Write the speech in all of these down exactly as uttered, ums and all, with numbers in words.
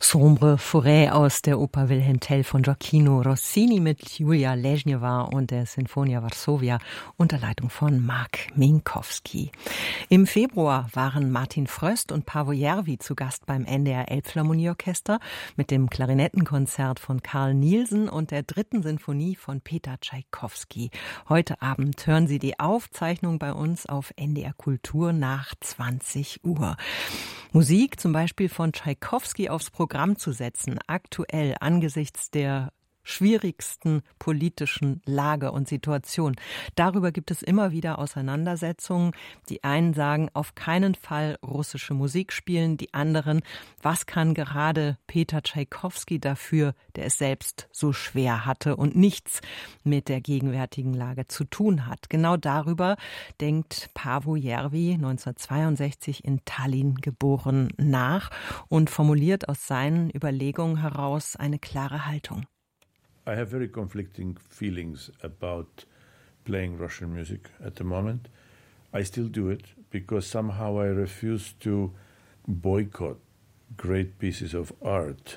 Sombre Forêt aus der Oper Wilhelm Tell von Gioacchino Rossini mit Julia Ležněvá und der Sinfonia Varsovia unter Leitung von Mark Minkowski. Im Februar waren Martin Fröst und Paavo Järvi zu Gast beim N D R Elbphilharmonieorchester mit dem Klarinettenkonzert von Carl Nielsen und der dritten Sinfonie von Peter Tschaikowski. Heute Abend hören Sie die Aufzeichnung bei uns auf N D R Kultur nach zwanzig Uhr. Musik zum Beispiel von Tschaikowski aufs Programm zu setzen, aktuell angesichts der schwierigsten politischen Lage und Situation. Darüber gibt es immer wieder Auseinandersetzungen. Die einen sagen, auf keinen Fall russische Musik spielen, die anderen, was kann gerade Peter Tschaikowski dafür, der es selbst so schwer hatte und nichts mit der gegenwärtigen Lage zu tun hat. Genau darüber denkt Paavo Järvi, neunzehnhundertzweiundsechzig in Tallinn geboren, nach und formuliert aus seinen Überlegungen heraus eine klare Haltung. I have very conflicting feelings about playing Russian music at the moment. I still do it because somehow I refuse to boycott great pieces of art.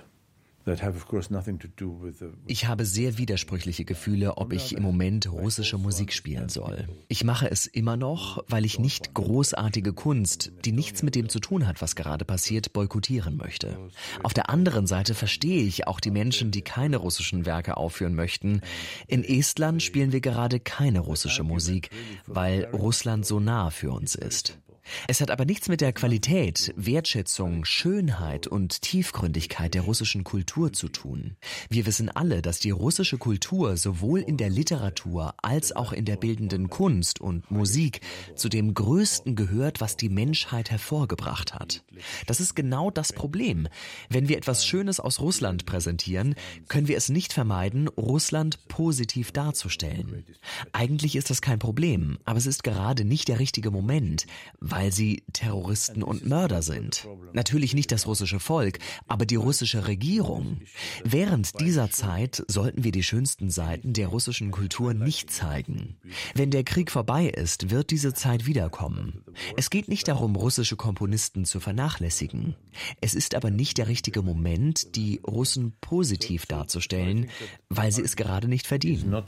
Ich habe sehr widersprüchliche Gefühle, ob ich im Moment russische Musik spielen soll. Ich mache es immer noch, weil ich nicht großartige Kunst, die nichts mit dem zu tun hat, was gerade passiert, boykottieren möchte. Auf der anderen Seite verstehe ich auch die Menschen, die keine russischen Werke aufführen möchten. In Estland spielen wir gerade keine russische Musik, weil Russland so nah für uns ist. Es hat aber nichts mit der Qualität, Wertschätzung, Schönheit und Tiefgründigkeit der russischen Kultur zu tun. Wir wissen alle, dass die russische Kultur sowohl in der Literatur als auch in der bildenden Kunst und Musik zu dem Größten gehört, was die Menschheit hervorgebracht hat. Das ist genau das Problem. Wenn wir etwas Schönes aus Russland präsentieren, können wir es nicht vermeiden, Russland positiv darzustellen. Eigentlich ist das kein Problem, aber es ist gerade nicht der richtige Moment, weil sie Terroristen und Mörder sind. Natürlich nicht das russische Volk, aber die russische Regierung. Während dieser Zeit sollten wir die schönsten Seiten der russischen Kultur nicht zeigen. Wenn der Krieg vorbei ist, wird diese Zeit wiederkommen. Es geht nicht darum, russische Komponisten zu vernachlässigen. Es ist aber nicht der richtige Moment, die Russen positiv darzustellen, weil sie es gerade nicht verdienen.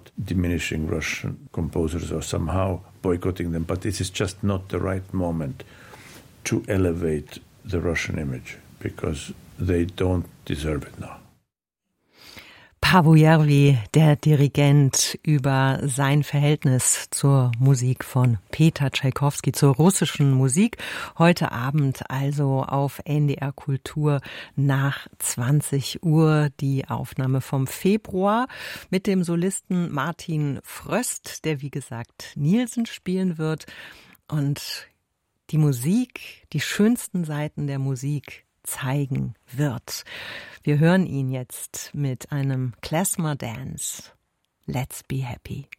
Boycotting them, but this is just not the right moment to elevate the Russian image because they don't deserve it now. Paavo Järvi, der Dirigent, über sein Verhältnis zur Musik von Peter Tschaikowski, zur russischen Musik. Heute Abend also auf N D R Kultur nach zwanzig Uhr die Aufnahme vom Februar mit dem Solisten Martin Fröst, der wie gesagt Nielsen spielen wird. Und die Musik, die schönsten Seiten der Musik zeigen wird. Wir hören ihn jetzt mit einem Klezmer Dance. Let's be happy.